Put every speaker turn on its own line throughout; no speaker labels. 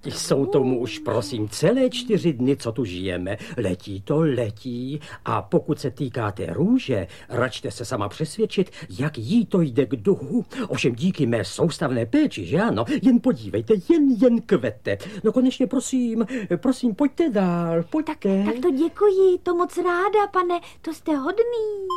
Jsou tomu už, prosím, celé 4 dny, co tu žijeme. Letí to, letí. A pokud se týká té růže, račte se sama přesvědčit, jak jí to jde k duhu. Ovšem díky mé soustavné péči, že ano? Jen podívejte, jen kvete. No konečně, prosím, pojďte dál, pojďte.
Tak to děkuji, to moc ráda, pane, to jste hodný.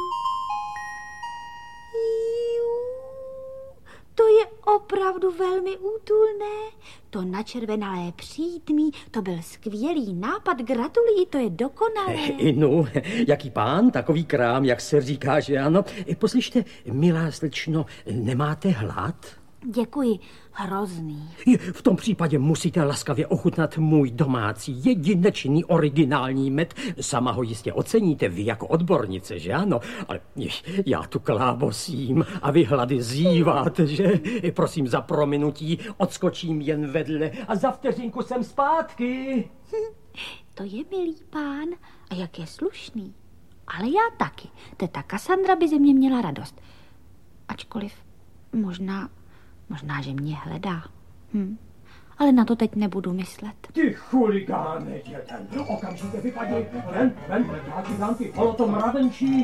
To je opravdu velmi útulné. To načervenalé přítmí, to byl skvělý nápad, gratuluji, to je dokonalé.
Inu, jaký pán, takový krám, jak se říká, že ano. Poslyšte, milá slečno, nemáte hlad?
Děkuji, hrozný.
V tom případě musíte laskavě ochutnat můj domácí, jedinečný, originální med. Sama ho jistě oceníte, vy jako odbornice, že ano? Ale já tu klábosím a vy hlady zíváte, že? Prosím za prominutí, odskočím jen vedle a za vteřinku jsem zpátky.
To je milý pán a jak je slušný. Ale já taky. Teta Cassandra by ze mě měla radost. Ačkoliv možná, že mě hledá. Ale na to teď nebudu myslet.
Ty chuligáne, jeden, okamžitě vypadni. Ven, já ti dám ty holotom mravenčí.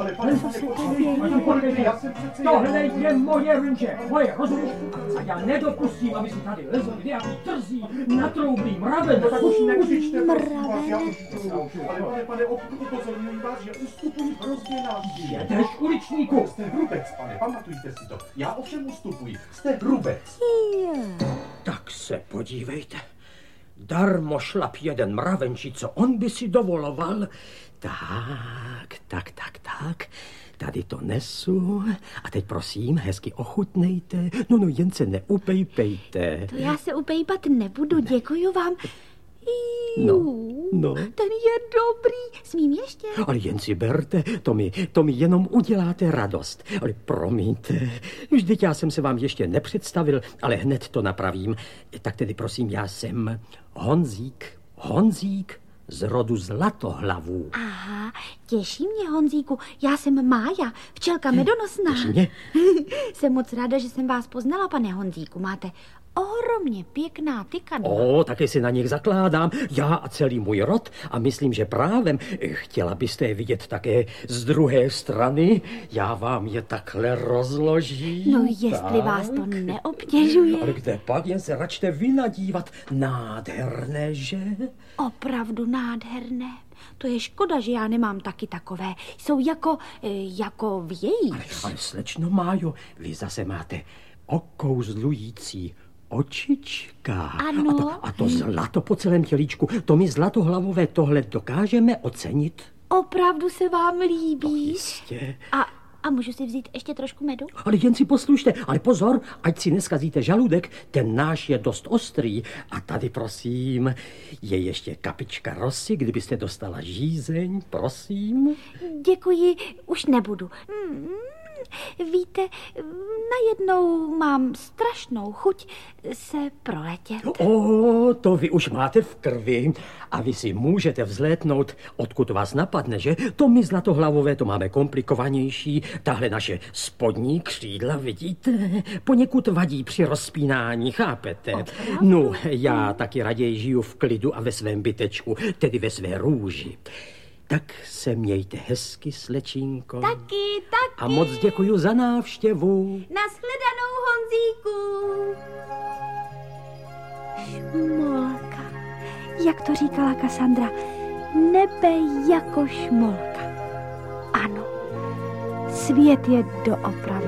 Tohle je moje rynče, moje, rozumíš? A já nedopustím, aby si tady lezl nějaký trzí, natroublý mraven.
Tak už nekřičte, prosím vás, já už pane, upozorňuji vás, že ustupuji hrozně na
Jedeš, uličníku.
Jste hrubec, pane, pamatujte si to. Já ovšem ustupuji, jste hrubec.
Tak se podívejte. Darmo šlap jeden mravenčí, co on by si dovoloval. Tak. Tady to nesu. A teď prosím, hezky ochutnejte. No, jen se neupejpejte.
To já se upejpat nebudu, děkuju vám.
No.
Ten je dobrý. Smím ještě?
Ale jen si berte, to mi jenom uděláte radost. Ale promiňte, vždyť já jsem se vám ještě nepředstavil, ale hned to napravím. Tak tedy prosím, já jsem Honzík z rodu Zlatohlavů.
Aha, těší mě, Honzíku. Já jsem Mája, včelka medonosná.
Těší mě.
Jsem moc ráda, že jsem vás poznala, pane Honzíku. Máte ohromně pěkná tykadla.
Taky si na nich zakládám. Já a celý můj rod a myslím, že právem. Chtěla byste je vidět také z druhé strany? Já vám je takhle rozložím.
No, jestli vás to neobtěžuje.
Ale kde pak, jen se račte vy nadívat. Nádherné, že?
Opravdu nádherné. To je škoda, že já nemám taky takové. Jsou jako vějíř.
Ale slečno Májo, vy zase máte okouzlující očička.
Ano.
A to zlato po celém tělíčku, to my zlatohlavové tohle dokážeme ocenit.
Opravdu se vám líbí?
To jistě.
A můžu si vzít ještě trošku medu?
Ale jen si poslušte, ale pozor, ať si neskazíte žaludek, ten náš je dost ostrý. A tady, prosím, je ještě kapička rosy, kdybyste dostala žízeň, prosím.
Děkuji, už nebudu. Víte, najednou mám strašnou chuť se proletět.
To vy už máte v krvi a vy si můžete vzlétnout, odkud vás napadne, že? To my zlatohlavové to máme komplikovanější. Tahle naše spodní křídla, vidíte, poněkud vadí při rozpínání, chápete? No, já taky raději žiju v klidu a ve svém bytečku, tedy ve své růži. Tak se mějte hezky, slečínko.
Taky.
A moc děkuju za návštěvu.
Nashledanou, Honzíku. Šmolka. Jak to říkala Cassandra, nebe jako šmolka. Ano, svět je doopravdy